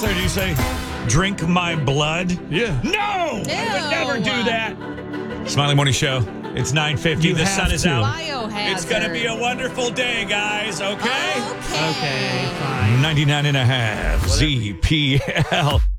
Martha, do you say, drink my blood? Yeah. No! I would never Ew. do that. Smiley Morning Show. It's 9:50. You The have sun is to. out. Biohazard. It's going to be a wonderful day, guys, okay? Okay. Okay, fine. 99.5 ZPL.